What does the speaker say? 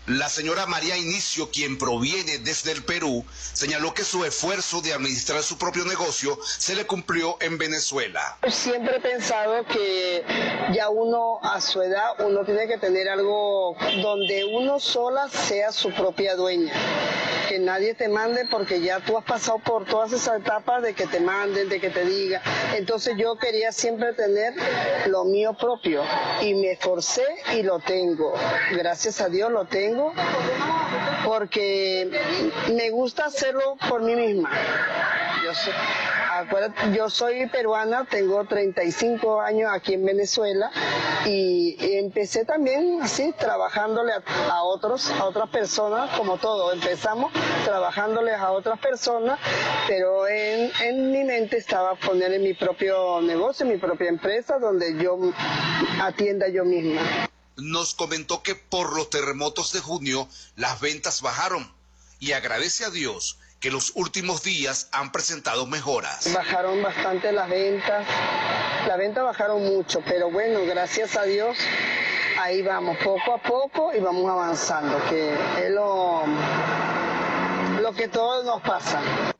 La señora María Inicio, quien proviene desde el Perú, señaló que su esfuerzo de administrar su propio negocio se le cumplió en Venezuela. Siempre he pensado que ya uno a su edad, uno tiene que tener algo donde uno sola sea su propia dueña. Que nadie te mande porque ya tú has pasado por todas esas etapas de que te manden, de que te digan. Entonces yo quería siempre tener lo mío propio y me esforcé y lo tengo. Gracias a Dios lo tengo porque me gusta hacerlo por mí misma. Yo soy peruana, tengo 35 años aquí en Venezuela y empecé también así, trabajándole a otras personas, como todo. Empezamos trabajándoles a otras personas, pero en mi mente estaba poner en mi propio negocio, mi propia empresa, donde yo atienda yo misma. Nos comentó que por los terremotos de junio las ventas bajaron y agradece a Dios que los últimos días han presentado mejoras. Bajaron bastante las ventas bajaron mucho, pero bueno, gracias a Dios, ahí vamos, poco a poco y vamos avanzando, que es lo que todos nos pasa.